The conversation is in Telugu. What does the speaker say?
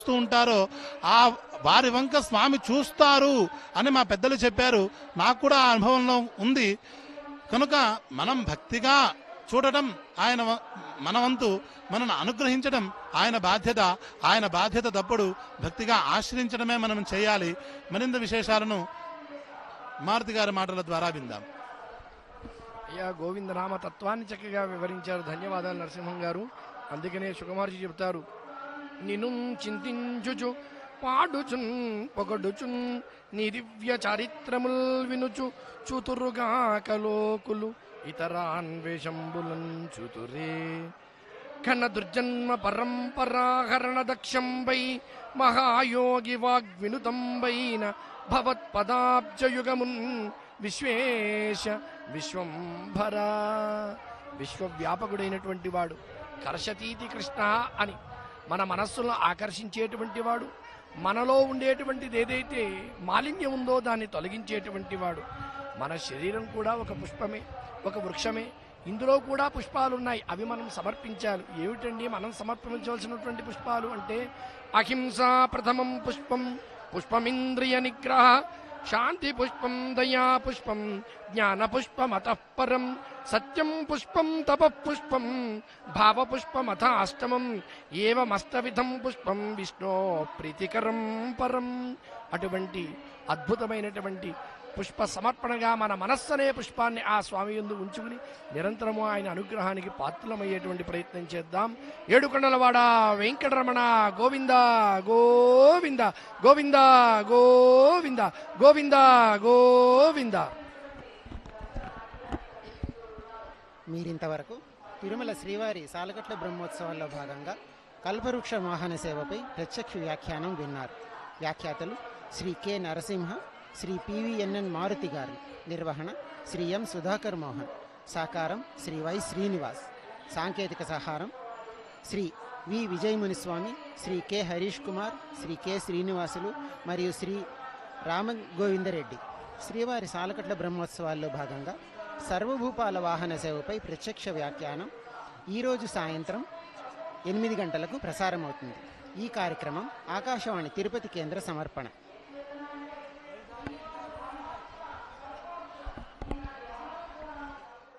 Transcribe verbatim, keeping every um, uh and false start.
చూస్తూ ఉంటారో ఆ వారి వంక స్వామి చూస్తారు అని మా పెద్దలు చెప్పారు. నాకు కూడా ఆ అనుభవంలో ఉంది. కనుక మనం భక్తిగా చూడటం ఆయన మన వంతు, మనను అనుగ్రహించడం ఆయన బాధ్యత. ఆయన బాధ్యత తప్పుడు భక్తిగా ఆశ్రయించడమే మనం చేయాలి. మరింత విశేషాలను మారుతి గారి మాటల ద్వారా విందాం. అయ్యా గోవిందనామ తత్వాన్ని చక్కగా వివరించారు. ధన్యవాదాలు నరసింహం గారు. అందుకనే సుకుమార్జీ చెబుతారు, నిను చింతించుచు పాడుచున్ పొగడుచున్ నీ దివ్య చారిత్రముల్ వినుచు చూతురుగా కలోకులు ఇతరాన్వేషంబులం చూతురే ఘన దుర్జన్మ పరంపరాహరణ దక్షంబై మహాయోగి వాగ్వినుతంబైన భవత్పదాబ్జయుగమున్ విశ్వేశ విశ్వంభర. విశ్వవ్యాపకుడైనటువంటి వాడు, కర్షతీతి కృష్ణ అని మన మనస్సులో ఆకర్షించేటువంటి వాడు, మనలో ఉండేటువంటిది ఏదైతే మాలిన్యం ఉందో దాన్ని తొలగించేటువంటి వాడు. మన శరీరం కూడా ఒక పుష్పమే, ఒక వృక్షమే. ఇందులో కూడా పుష్పాలు ఉన్నాయి, అవి మనం సమర్పించాలి. ఏమిటండి మనం సమర్పించవలసినటువంటి పుష్పాలు అంటే, అహింసా ప్రథమం పుష్పం, పుష్పమింద్రియ నిగ్రహ, శాంతి పుష్పం, దయా పుష్పం, జ్ఞాన పుష్పమతఃపరం, సత్యం పుష్పం, తప పుష్పం, భావ పుష్పమథ అష్టమం, ఏవమష్టవిధం పుష్పం విష్ణో ప్రీతికరం పరం. అటువంటి అద్భుతమైనటువంటి పుష్ప సమర్పణగా మన మనస్సనే పుష్పాన్ని ఆ స్వామి యందు ఉంచుకుని నిరంతరము ఆయన అనుగ్రహానికి పాత్రలమయ్యేటువంటి ప్రయత్నం చేద్దాం. ఏడుకొండలవాడ వెంకటరమణ గోవింద గోవింద గోవింద గోవింద గోవింద గోవింద. మీరింతవరకు తిరుమల శ్రీవారి సాలగట్ల బ్రహ్మోత్సవాల్లో భాగంగా కల్పవృక్ష వాహన సేవపై ప్రత్యక్ష వ్యాఖ్యానం విన్నారు. వ్యాఖ్యాతలు శ్రీ కె నరసింహ, శ్రీ పివిఎన్ఎన్ మారుతి గారు. నిర్వహణ శ్రీ ఎం సుధాకర్ మోహన్. సహకారం శ్రీ వై శ్రీనివాస్. సాంకేతిక సహారం శ్రీ వి విజయమునిస్వామి, శ్రీ కె హరీష్ కుమార్, శ్రీ కె శ్రీనివాసులు మరియు శ్రీ రామగోవిందరెడ్డి. శ్రీవారి సాలకట్ల బ్రహ్మోత్సవాల్లో భాగంగా సర్వభూపాల వాహన సేవపై ప్రత్యక్ష వ్యాఖ్యానం ఈరోజు సాయంత్రం ఎనిమిది గంటలకు ప్రసారమవుతుంది. ఈ కార్యక్రమం ఆకాశవాణి తిరుపతి కేంద్ర సమర్పణ.